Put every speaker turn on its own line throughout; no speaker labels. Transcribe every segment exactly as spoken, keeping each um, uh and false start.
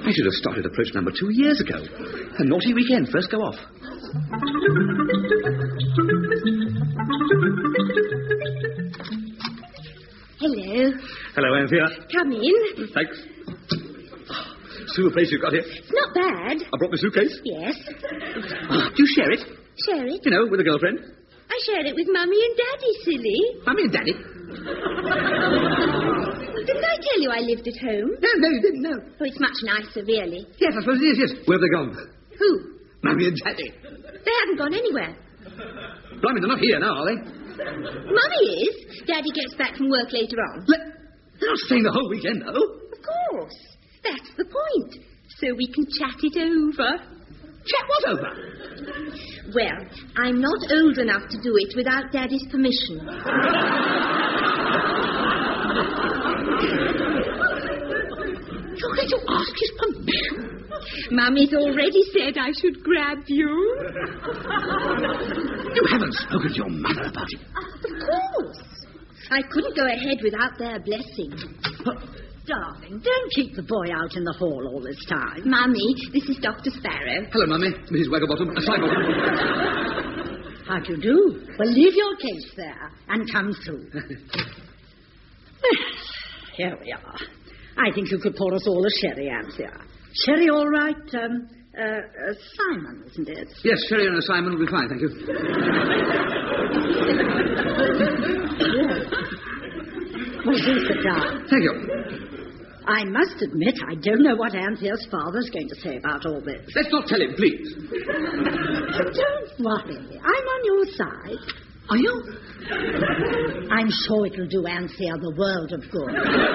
I should have started approach number two years ago. A naughty weekend. First go off.
Hello.
Hello, Anthea.
Come in.
Thanks. Super place you've got here.
It's not bad.
I brought my suitcase.
Yes.
Do you share it?
Share it?
You know, with a girlfriend?
I share it with Mummy and Daddy, silly.
Mummy and Daddy?
Didn't I tell you I lived at home?
No, no, you didn't, no.
Oh, it's much nicer, really.
Yes, I suppose it is, yes. Where have they gone?
Who?
Mummy and Daddy.
They haven't gone anywhere.
Blimey, they're not here now, are they?
Mummy is. Daddy gets back from work later on.
Le- they're not staying the whole weekend, though.
Of course. That's the point. So we can chat it over.
Chat what over?
Well, I'm not old enough to do it without Daddy's permission.
You're going to ask his permission?
Mummy's already said I should grab you.
You haven't spoken to your mother about it.
Of course. I couldn't go ahead without their blessing.
Darling, don't keep the boy out in the hall all this time.
Mummy, this is Doctor Sparrow.
Hello, Mummy. Missus Wagglebottom. A Sidebottom.
How do you do? Well, leave your case there and come through. Here we are. I think you could pour us all a sherry, Anthea. Sherry, all right? Um, uh, uh, Simon, isn't it?
Yes, Sherry and a Simon will be fine, thank you.
Yes. Well, do sit down.
Thank you.
I must admit, I don't know what Anthea's father's going to say about all this.
Let's not tell him, please.
Don't worry. I'm on your side.
Are you?
I'm sure it'll do Anthea the world of good.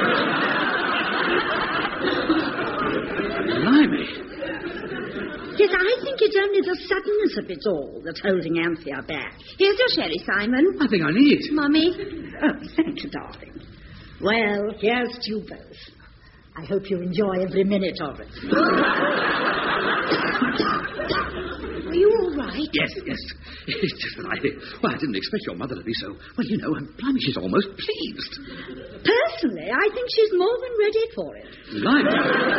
Blimey.
Yes, I think it's only the suddenness of it all that's holding Anthea back.
Here's your sherry, Simon.
I think I need it.
Mummy.
Oh, thank you, darling. Well, here's to you both. I hope you enjoy every minute of it.
Are you all right?
Yes, yes. It's just that I... Well, I didn't expect your mother to be so... Well, you know, and blimey, she's almost pleased.
Personally, I think she's more than ready for it.
Blimey.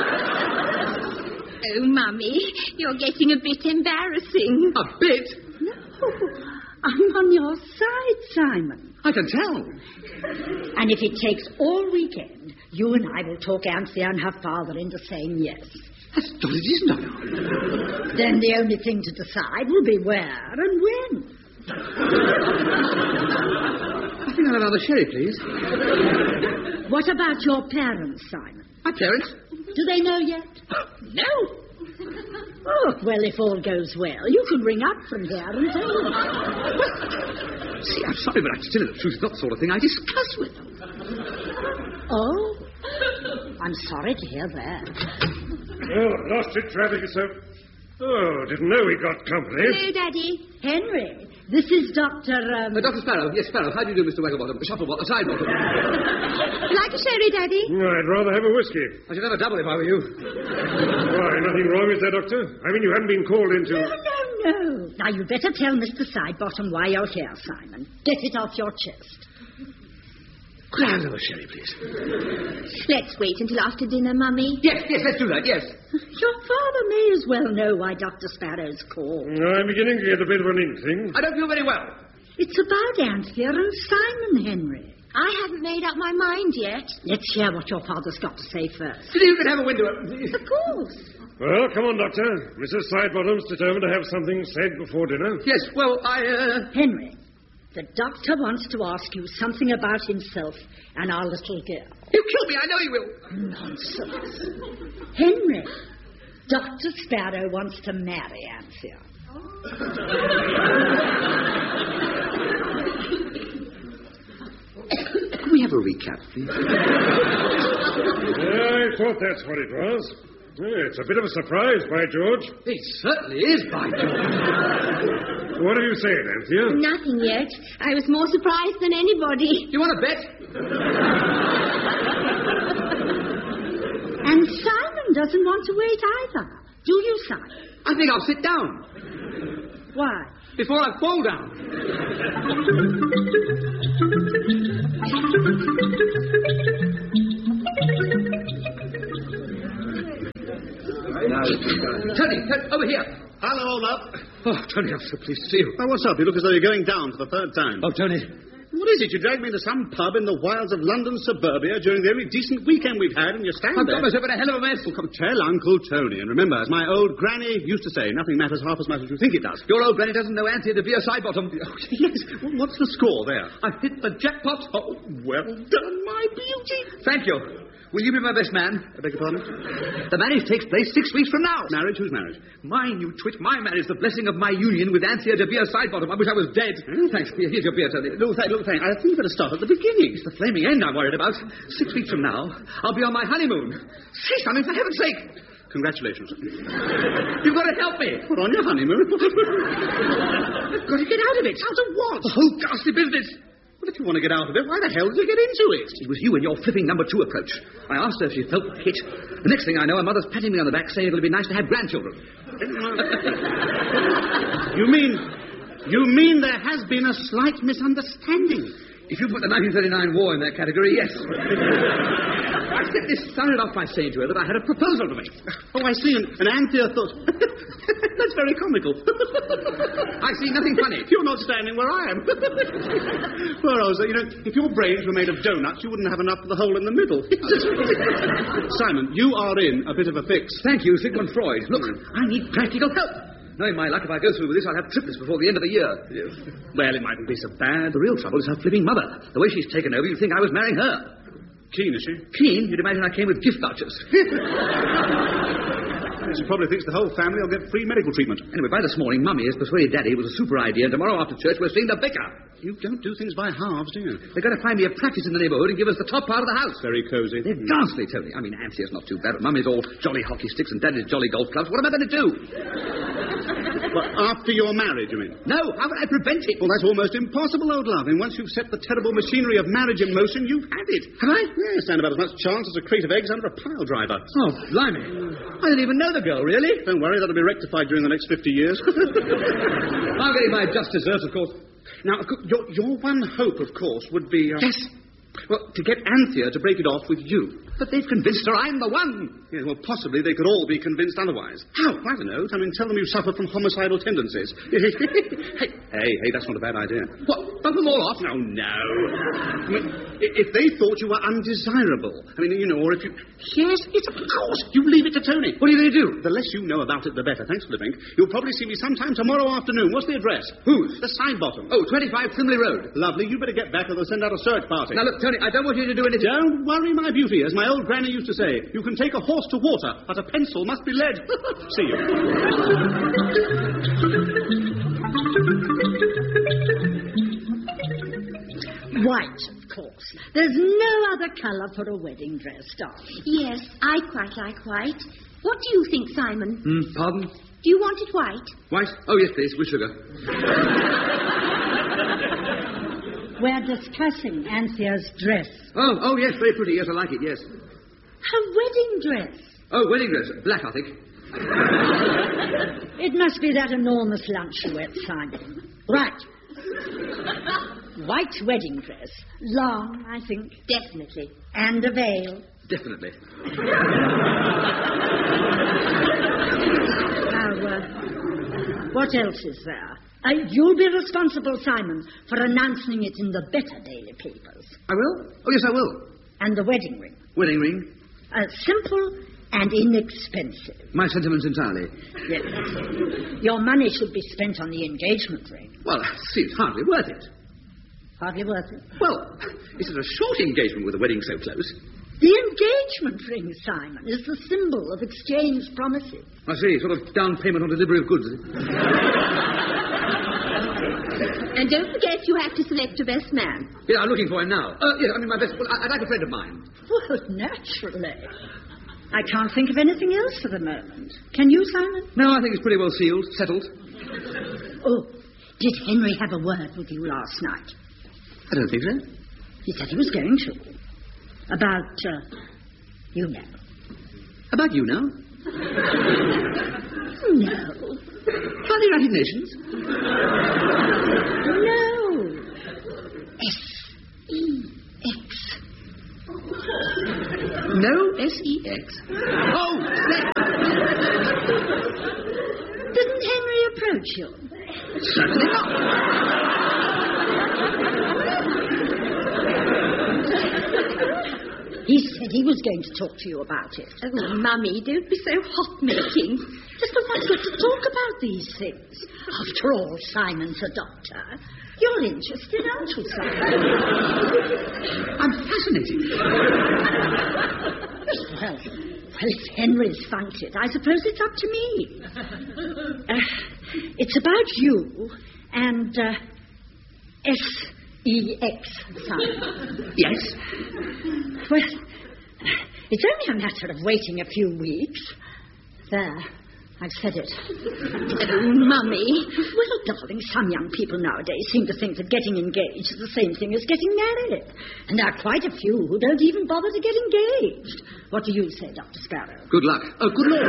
Oh, Mummy, you're getting a bit embarrassing.
A bit?
No, I'm on your side, Simon.
I can tell.
And if it takes all weekend, you and I will talk Anthea and her father into saying yes.
That's what it is, no, no.
Then the only thing to decide will be where and when.
I think I'll have another sherry, please.
What about your parents, Simon?
My parents?
Do they know yet?
No.
Oh, well, if all goes well, you can ring up from there and tell them.
See, I'm sorry, but to tell you the truth, it's not the sort of thing I discuss with them.
Oh, I'm sorry to hear that.
Oh, lost it, traffic yourself. Oh, didn't know we got company.
Hello, Daddy.
Henry, this is Doctor... Um...
Uh, Doctor Sparrow. Yes, Sparrow. How do you do, Mister Wagglebottom? Shufflebottom. Sidebottom.
Like a sherry, Daddy?
I'd rather have a whiskey.
I should have a double if I were you.
Why, nothing wrong, is there, Doctor? I mean, you haven't been called into...
No, no, no. Now, you'd better tell Mister Sidebottom why you're here, Simon. Get it off your chest.
Could I have another sherry, please?
Let's wait until after dinner, Mummy.
Yes, yes, let's do that, yes.
Your father may as well know why Doctor Sparrow's called.
I'm beginning to get a bit of an inkling.
I don't feel very well.
It's about Anthea and Simon, Henry.
I haven't made up my mind yet.
Let's hear what your father's got to say first.
You can have a window open, please.
Of course.
Well, come on, Doctor. Missus Sidebottom's determined to have something said before dinner.
Yes, well, I, uh...
Henry, the doctor wants to ask you something about himself and our little girl.
He'll kill me, I know he will.
Nonsense. Henry, Doctor Sparrow wants to marry Anthea.
Can we have a recap, please?
Yeah, I thought that's what it was. Yeah, it's a bit of a surprise, by George.
It certainly is, by George.
What have you said, Anthea?
Nothing yet. I was more surprised than anybody.
You want to bet?
And Simon doesn't want to wait either. Do you, Simon?
I think I'll sit down.
Why?
Before I fall down. Tony, Tony, over here.
Hello, old love.
Oh, Tony, I'm so pleased to see you.
Oh, what's up? You look as though you're going down for the third time.
Oh, Tony.
What is it? You dragged me into some pub in the wilds of London suburbia during the only decent weekend we've had, and you stand
I've
there.
got myself in a hell of a mess.
Well, come, tell Uncle Tony. And remember, as my old granny used to say, nothing matters half as much as you think it does.
Your old granny doesn't know Anthea de Vere Sidebottom.
Oh, yes. Well, what's the score there?
I've hit the jackpot.
Oh, well done, my beauty.
Thank you. Will you be my best man?
I beg your pardon?
The marriage takes place six weeks from now.
Marriage? Whose marriage?
Mine, you twit. My marriage, the blessing of my union with Anthea de Vere Sidebottom. I wish I was dead.
Hmm?
Thanks. Here, here's your beer, Tony.
Look, thank, look, thank. I think you better start at the beginning.
It's the flaming end I'm worried about. Six weeks from now, I'll be on my honeymoon. Say something, for heaven's sake.
Congratulations.
You've got to help me.
What, on your honeymoon?
I've got to get out of it.
Out of what?
The whole ghastly business.
Well, if you want to get out of it, why the hell did you get into it?
It was you and your flipping number two approach. I asked her if she felt the hit. The next thing I know, her mother's patting me on the back saying it'll be nice to have grandchildren.
You mean... You mean there has been a slight misunderstanding?
If you put the nineteen thirty-nine war in that category, yes. I simply started off by saying to her that I had a proposal to make.
Oh, I see. And, and Anthea thought... That's very comical.
I see nothing funny.
You're not standing where I am. Poor Rosa, you know, if your brains were made of donuts, you wouldn't have enough for the hole in the middle. Simon, you are in a bit of a fix.
Thank you, Sigmund Freud. Look, I need practical help. Knowing my luck, if I go through with this, I'll have triplets before the end of the year.
Well, it mightn't be so bad.
The real trouble is her flipping mother. The way she's taken over, you'd think I was marrying her.
Keen, is she?
Keen? You'd imagine I came with gift vouchers.
She probably thinks the whole family will get free medical treatment.
Anyway, by this morning, Mummy has persuaded Daddy it was a super idea, and tomorrow after church we're seeing the vicar.
You don't do things by halves, do you?
They're going to find me a practice in the neighbourhood and give us the top part of the house.
Very cosy.
They're ghastly, Tony. I mean, Anthea's not too bad, but Mummy's all jolly hockey sticks and Daddy's jolly golf clubs. What am I going to do?
Well, after your marriage, you mean?
No, how can I prevent it?
Well, that's almost impossible, old love. And once you've set the terrible machinery of marriage in motion, you've had it.
Have I?
Yeah, stand about as much chance as a crate of eggs under a pile driver.
Oh, blimey. I didn't even know the girl, really.
Don't worry, that'll be rectified during the next fifty years.
I'm getting my just desserts, of course.
Now, your, your one hope, of course, would be... Uh,
yes.
Well, to get Anthea to break it off with you.
But they've convinced her I'm the one.
Yeah, well, possibly they could all be convinced otherwise. How? I don't know. I mean, tell them you suffer from homicidal tendencies. hey, hey, hey, that's not a bad idea.
What? Bump them all off?
No, no. I mean, if they thought you were undesirable, I mean, you know, or if you... Yes, it's of course. You leave it to Tony.
What are you going to do?
The less you know about it, the better. Thanks for the drink. You'll probably see me sometime tomorrow afternoon. What's the address?
Whose?
The Sidebottom.
Oh, twenty-five Frimley Road.
Lovely. You better get back or they'll send out a search party.
Now, look, Tony, I don't want you to do anything...
Don't worry, my beauty. As my old granny used to say, you can take a horse to water, but a pencil must be lead. See you.
White, of course. There's no other colour for a wedding dress, darling.
Yes, I quite like white. What do you think, Simon?
Mm, pardon?
Do you want it white?
White? Oh, yes, please, with sugar.
We're discussing Anthea's dress.
Oh, oh, yes, very pretty. Yes, I like it, yes.
Her wedding dress.
Oh, wedding dress. Black, I think.
It must be that enormous lunch you ate, Simon. Right. White wedding dress. Long, I think.
Definitely.
And a veil.
Definitely.
Now, uh, what else is there? Uh, you'll be responsible, Simon, for announcing it in the better daily papers.
I will? Oh, yes, I will.
And the wedding ring.
Wedding ring?
Uh, simple and inexpensive.
My sentiments entirely.
Yes. Your money should be spent on the engagement ring.
Well, see, it's hardly worth it.
Hardly worth it.
Well, this is a short engagement with the wedding so close.
The engagement ring, Simon, is the symbol of exchange promises.
I see, sort of down payment on delivery of goods, is it?
And don't forget you have to select your best man.
Yeah, I'm looking for him now. Uh, yes, I mean my best... Well, I'd like a friend of mine.
Well, naturally. I can't think of anything else for the moment. Can you, Simon?
No, I think it's pretty well sealed, settled.
Oh, did Henry have a word with you last night?
I don't think so.
He said he was going to. About, uh, you know.
About you now?
No.
Funny recognitions?
No. S E X.
No S E X? Oh, sex!
you.
Certainly not.
He said he was going to talk to you about it.
Oh, Mummy, don't be so hot-making.
There's no one good to talk about these things. After all, Simon's a doctor. You're interested, aren't you, Simon?
I'm fascinated.
Well, well, if Henry's funked it, I suppose it's up to me. Uh, it's about you and uh, S E X, Simon.
Yes?
Well, it's only a matter of waiting a few weeks. There, I've said it.
Oh, Mummy.
Well, darling, some young people nowadays seem to think that getting engaged is the same thing as getting married. And there are quite a few who don't even bother to get engaged. What do you say, Doctor Sparrow?
Good luck. Oh, good Lord.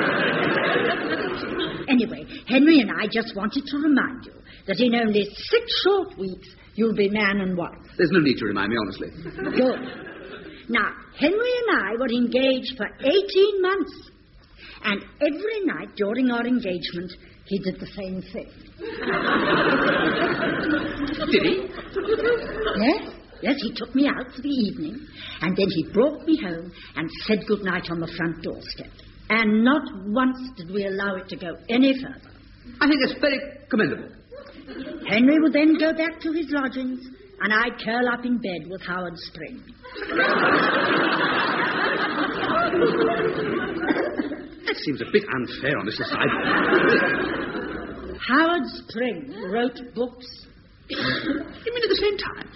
Anyway, Henry and I just wanted to remind you that in only six short weeks, you'll be man and wife.
There's no need to remind me, honestly.
Good. Now, Henry and I were engaged for eighteen months. And every night during our engagement, he did the same thing.
Did he?
Yes. Yes, he took me out for the evening, and then he brought me home and said goodnight on the front doorstep. And not once did we allow it to go any further.
I think that's very commendable.
Henry would then go back to his lodgings, and I'd curl up in bed with Howard Spring.
That seems a bit unfair on Mister Side.
Howard Spring wrote books.
You mean at the same time?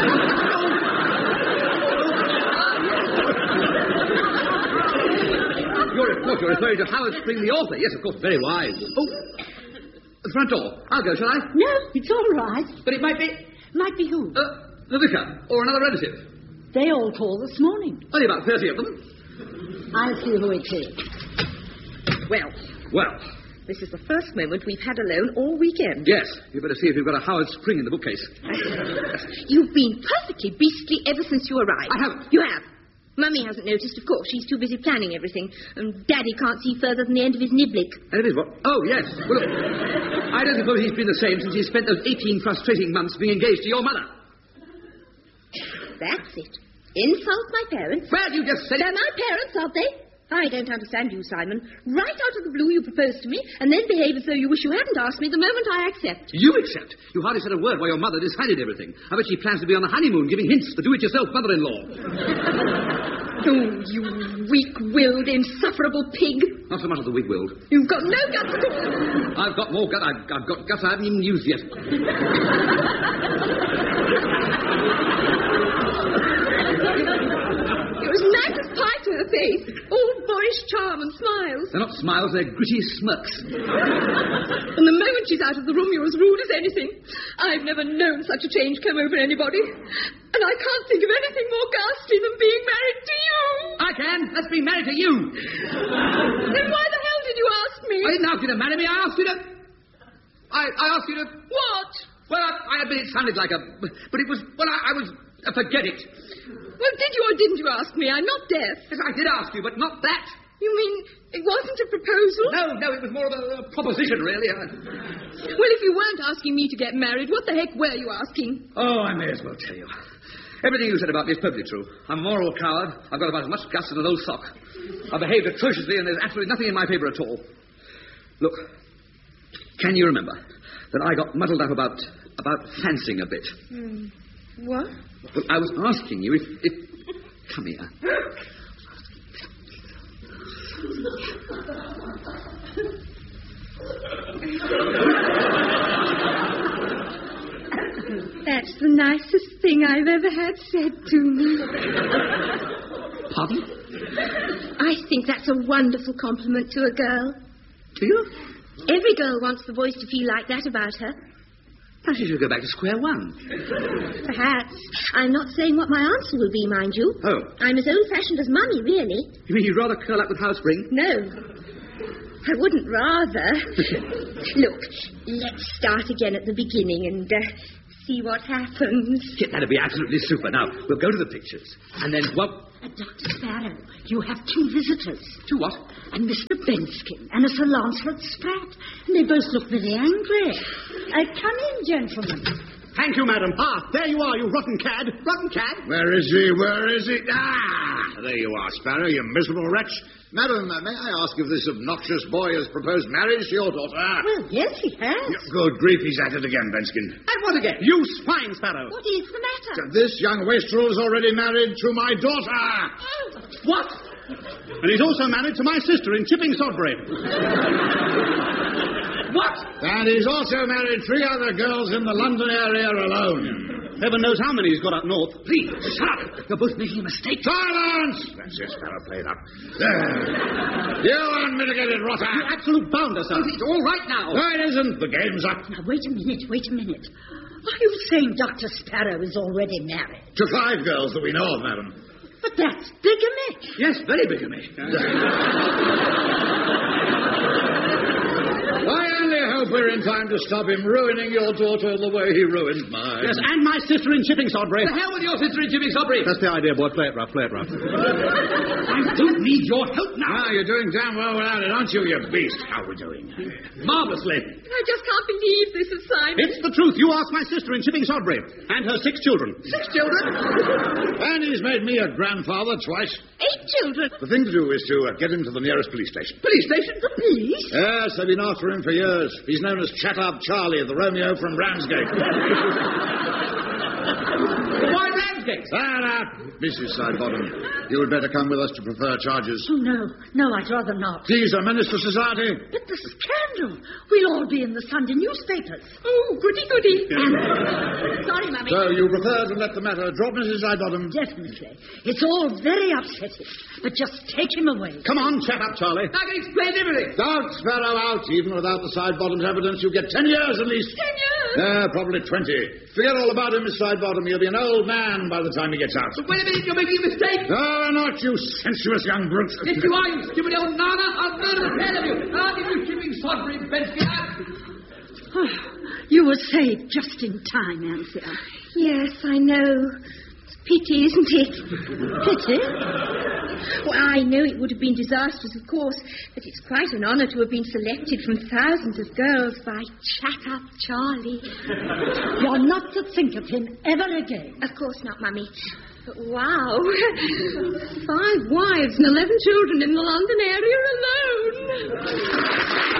You're, of course, you're referring to Howard Spring, the author. Yes, of course, very wise. Oh, the front door. I'll go, shall I?
No, it's all right.
But it might be...
Might be who?
Uh, the vicar, or another relative.
They all called this morning.
Only about thirty of them.
I'll see who it is.
Well,
Well,
this is the first moment we've had alone all weekend.
yes, you better see if you've got a Howard Spring in the bookcase.
You've been perfectly beastly ever since you arrived.
I haven't.
You have. Mummy hasn't noticed, of course. She's too busy planning everything. And Daddy can't see further than the end of his niblick.
And it is what? Oh, yes. Well, look, I don't suppose he's been the same since he spent those eighteen frustrating months being engaged to your mother.
That's it. Insult my parents.
Well, you just said
They're
it.
my parents, aren't they? I don't understand you, Simon. Right out of the blue you propose to me, and then behave as though you wish you hadn't asked me the moment I accept.
You accept? You hardly said a word while your mother decided everything. I bet she plans to be on the honeymoon giving hints to do-it-yourself mother-in-law.
Oh, you weak-willed, insufferable pig.
Not so much of the wig-willed.
You've got no guts at all.
I've got more gut. I've, I've got guts I haven't even used yet.
It was nice as pie to her face. All boyish charm and smiles.
They're not smiles, they're gritty smirks.
And the moment she's out of the room, you're as rude as anything. I've never known such a change come over anybody. And I can't think of anything more ghastly than being married to you.
I can. Let's be married to you.
Then why the hell did you ask me?
I didn't ask you to marry me. I asked you to... I, I asked you to...
What?
Well, I, I admit it sounded like a... But it was... Well, I, I was... Uh, forget it.
Well, did you or didn't you ask me? I'm not deaf.
Yes, I did ask you, but not that.
You mean it wasn't a proposal?
No, no, it was more of a, a proposition, really. I...
Well, if you weren't asking me to get married, what the heck were you asking?
Oh, I may as well tell you. Everything you said about me is perfectly true. I'm a moral coward. I've got about as much guts as an old sock. I've behaved atrociously, and there's absolutely nothing in my favour at all. Look, can you remember that I got muddled up about about fancying a bit?
Hmm. What?
Well, I was asking you if... if... Come here.
That's the nicest thing I've ever had said to me.
Pardon?
I think that's a wonderful compliment to a girl.
Do you?
Every girl wants the voice to feel like that about her.
Perhaps you should go back to square one.
Perhaps. I'm not saying what my answer will be, mind you.
Oh.
I'm as old-fashioned as Mummy, really.
You mean you'd rather curl up with Howard Spring?
No. I wouldn't rather. Look, let's start again at the beginning and uh, see what happens.
Yeah, that'd be absolutely super. Now, we'll go to the pictures. And then, well...
Uh, Doctor Sparrow, you have two visitors.
Two what?
And Mister Benskin and a Sir Lancelot Spratt. And they both look very angry. Uh, come in, gentlemen.
Thank you, madam. Ah, there you are, you rotten cad. Rotten cad?
Where is he? Where is he? Ah! There you are, Sparrow, you miserable wretch. Madam, uh, may I ask if this obnoxious boy has proposed marriage to your daughter?
Well, yes, he has.
Good grief, he's at it again, Benskin.
And what again? You swine, Sparrow.
What is the matter?
This young wastrel is already married to my daughter.
Oh.
What? And he's also married to my sister in Chipping Sodbury.
What?
And he's also married three other girls in the London area alone.
Heaven knows how many he's got up north.
Please, shut up. You're both making a mistake.
Silence! That's it, Sparrow, play it up. There. You unmitigated rotter.
You absolute bounder, sir.
It's all right now.
No, it isn't. The game's up.
Now, wait a minute, wait a minute. Are you saying Doctor Sparrow is already married?
To five girls that we know of, madam.
But that's bigamy.
Yes, very bigamy.
I only hope we're in time to stop him ruining your daughter the way he ruined mine.
Yes, and my sister in Chipping Sodbury.
The hell with your sister in Chipping Sodbury.
That's the idea, boy. Play it rough, play it rough.
I don't need your help now.
Ah, you're doing damn well without it, aren't you, you beast? How are we doing?
Marvellously.
I just can't believe this is Simon.
It's the truth. You ask my sister in Chipping Sodbury. And her six children.
Six children?
And he's made me a grandfather twice.
Eight children.
The thing to do is to uh, get him to the nearest police station.
Police station?
The police?
Yes, they've been after him for years. He's known as Chat-Up Charlie, the Romeo from Ramsgate.
Why Ramsgate?
Ah, now, Missus Sidebottom, you had better come with us to prefer charges.
Oh, no, no, I'd rather not.
He's a menace to society.
But the scandal. We'll all be in the Sunday newspapers.
Oh, goody, goody. Sorry, Mummy.
So you prefer to let the matter drop, Missus Sidebottom?
Definitely. It's all very upsetting. But just take him away.
Come on, chat up, Charlie.
I can explain everything.
Don't Sparrow out. Even without the Sidebottom's evidence, you get ten years at least.
Ten years?
Yeah, probably twenty. Forget all about him, Miss Sidebottom. He'll be an old man by the time he gets out.
But wait a minute, you're making a mistake.
No, not you sensuous young brute.
Yes, you are, you stupid old nana. I'll murder the pair of you. I'll give you Chipping Sodbury, Bensky.
Oh, you were saved just in time, Anthea.
Yes, I know. It's a pity, isn't it?
Pity?
Well, I know it would have been disastrous, of course, but it's quite an honour to have been selected from thousands of girls by Chat-Up Charlie.
You're not to think of him ever again.
Of course not, Mummy. But wow. Five wives and eleven children in the London area alone.